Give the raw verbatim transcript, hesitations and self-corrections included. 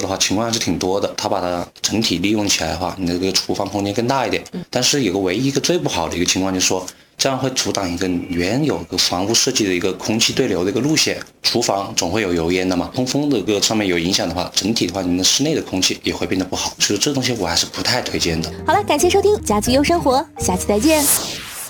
的话情况还是挺多的，它把它整体利用起来的话，你的这个厨房空间更大一点。但是有个唯一一个最不好的一个情况就是说，这样会阻挡一个原有个房屋设计的一个空气对流的一个路线。厨房总会有油烟的嘛，通风的个上面有影响的话，整体的话，你的室内的空气也会变得不好。所以这东西我还是不太推荐的。 好了，感谢收听家居优生活，下期再见。